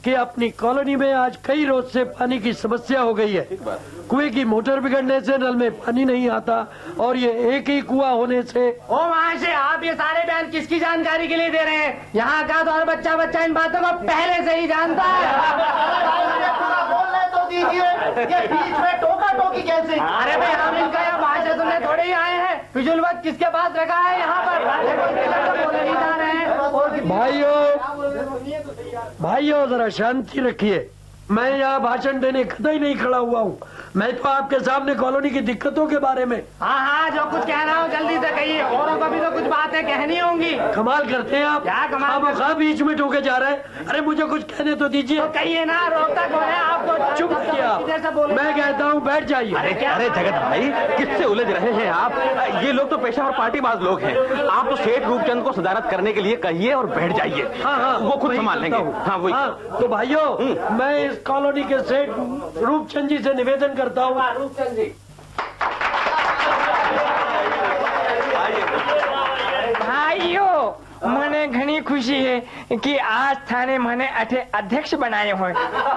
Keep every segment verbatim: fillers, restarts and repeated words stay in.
कि अपनी कॉलोनी में आज कई रोज से पानी की समस्या हो गई है। कुएं की मोटर बिगड़ने से नल में पानी नहीं आता और ये एक ही कुआं होने से। ओ वहाँ से आप ये सारे बयान किसकी जानकारी के लिए दे रहे हैं? यहाँ का तो हर बच्चा बच्चा इन बातों को पहले से ही जानता है। बोलने तो दीजिए, ये बीच में टोका टोकी कैसे? अरे भाई हम इनका यहाँ भाषा सुनने थोड़े ही आए हैं। फिजूल वक्त किसके पास रखा है यहाँ पर? बोले नहीं जा रहे हैं। भाइयों भाइयों जरा शांति रखिए। मैं यहाँ भाषण देने कतई नहीं खड़ा हुआ हूँ। मैं तो आपके सामने कॉलोनी की दिक्कतों के बारे में। हाँ हाँ, जो कुछ कहना हो जल्दी से कहिए, औरों को भी तो कुछ बातें कहनी होंगी। कमाल करते हैं आप। क्या कमाल? आप खा बीच में टोके जा रहे हैं। अरे मुझे कुछ कहने तो दीजिए। तो कहिए ना, रोकता कौन है आपको? चुप किया। मैं कहता हूँ बैठ जाइए। अरे क्या? अरे जगत भाई, किससे उलझ रहे हैं आप? ये लोग तो पेशा और पार्टीबाज लोग हैं। आप तो सेठ रूपचंद को सदारत करने के लिए कहिए और बैठ जाइए। हाँ हाँ, वो खुद संभाल लेंगे। हाँ वही। हाँ, तो भाइयों मैं इस कॉलोनी के सेठ रूपचंद जी से निवेदन करता हूँ। रूपचंद जी, भाइयों મને ઘણી ખુશી है कि आज थाने મને अठे अध्यक्ष बनाए हो।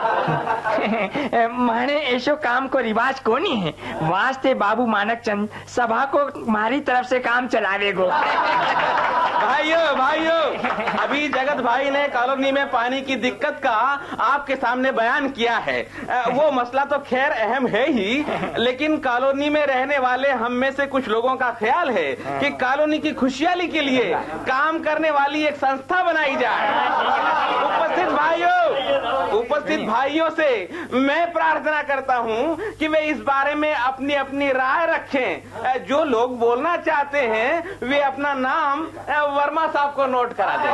माने ऐसो काम को रिवाज कोनी है। वास्ते बाबू मानक चंद सभा को मारी तरफ से काम चलावेगो। भाइयों भाइयों, अभी जगत भाई ने कॉलोनी में पानी की दिक्कत का आपके सामने बयान किया है। वो मसला तो खैर अहम है ही, लेकिन कॉलोनी में रहने वाले हम में से कुछ लोगों का ख्याल है कि कॉलोनी की खुशहाली के लिए काम करने वाली एक संस्था बनाई जाए। उपस्थित भाइयों उपस्थित भाइयों से मैं प्रार्थना करता हूं कि वे इस बारे में अपनी अपनी राय रखें। जो लोग बोलना चाहते हैं वे अपना नाम वर्मा साहब को नोट करा दें।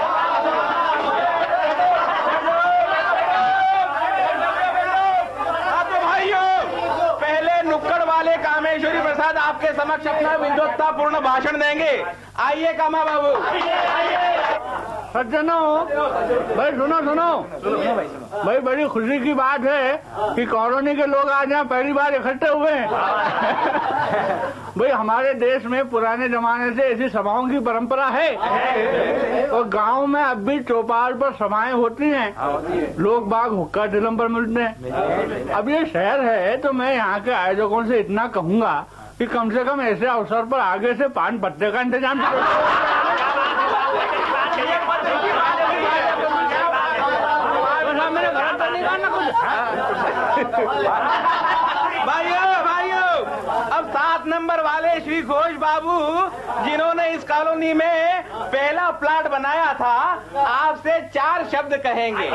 तो भाइयों, पहले नुक्कड़ वाले कामेश्वरी प्रसाद आपके समक्ष अपना विद्वत्तापूर्ण भाषण देंगे। आइए कामा बाबू। सज्जनों, भाई सुनो सुनो भाई, बड़ी खुशी की बात है कि कॉलोनी के लोग आज यहाँ पहली बार इकट्ठे हुए हैं। भाई हमारे देश में पुराने जमाने से ऐसी सभाओं की परंपरा है और गांव में अब भी चौपाल पर सभाएं होती हैं। लोग बाग हुक्का ढिलम पर मिलते हैं। अब ये शहर है तो मैं यहाँ के आयोजकों से इतना कहूंगा कि कम से कम ऐसे अवसर पर आगे से पान पत्ते का इंतजाम करो। भाइयों भाइयों, अब सात नंबर वाले श्री घोष बाबू, जिन्होंने इस कॉलोनी में पहला प्लाट बनाया था, आपसे चार शब्द कहेंगे।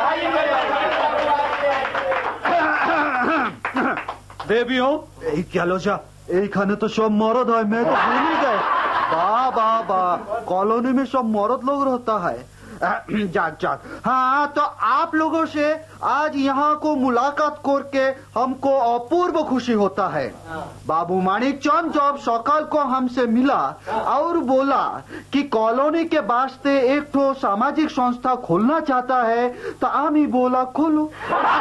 देवियों, क्या लोचा এইখানে तो सब मर्द है। मैं तो भूल ही गए। वाह वाह वाह, कॉलोनी में सब मर्द लोग रहता है। जाग जाग। हाँ, तो आप लोगों से आज यहाँ को मुलाकात करके हमको अपूर्व खुशी होता है। बाबू मानिक चंद जब सकाल को हमसे मिला और बोला कि कॉलोनी के वास्ते एक तो सामाजिक संस्था खोलना चाहता है, तो हम ही बोला खोलो।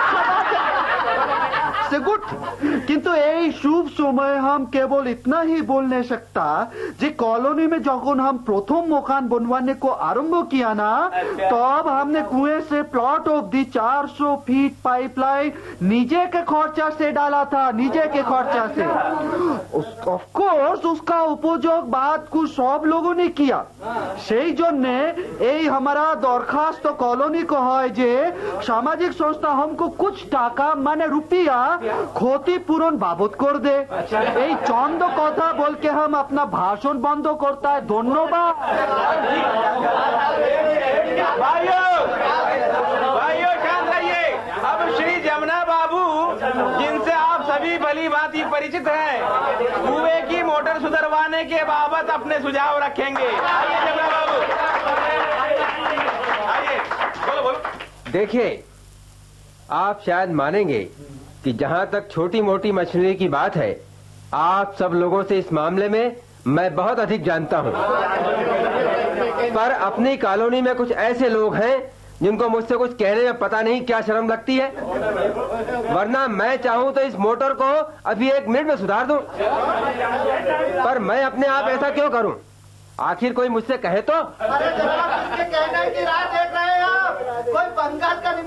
से गुड, किंतु এই शुभ समय हम केवल इतना ही बोल नहीं सकता जी। कॉलोनी में जब हम प्रथम मकान बनवाने को आरंभ किया ना, तब हमने कुएं से प्लॉट ऑफ दी चार सौ फीट पाइपलाइन नीचे के खर्चा से डाला था, नीचे के खर्चा से। ऑफ कोर्स उसका उपयोग बात कुछ सब लोगों ने किया। সেই জন্য এই हमारा दरखास्त तो कॉलोनी को है जे सामाजिक संस्था हमको कुछ टाका माने रुपया क्षतिपूरण बाबत कर दे। এই चंद कथा बोल के हम अपना भाषण बंद करता है। धन्यवाद। भाइयों भाइयों शांत रहिए। अब श्री जमुना बाबू, जिनसे आप सभी भली भांति परिचित हैं, कुएं की मोटर सुधरवाने के बाबत अपने सुझाव रखेंगे। आइए जमुना बाबू, आइए, बोलो बोलो। देखिए, आप शायद मानेंगे कि जहाँ तक छोटी मोटी मशीनरी की बात है, आप सब लोगों से इस मामले में मैं बहुत अधिक जानता हूँ। पर अपनी कॉलोनी में कुछ ऐसे लोग हैं जिनको मुझसे कुछ कहने में पता नहीं क्या शर्म लगती है। वरना मैं चाहूँ तो इस मोटर को अभी एक मिनट में सुधार दूं। पर मैं अपने आप ऐसा क्यों करूँ? आखिर कोई मुझसे कहे तो। कहने की राह देख रहे हैं आप? कोई पंकज का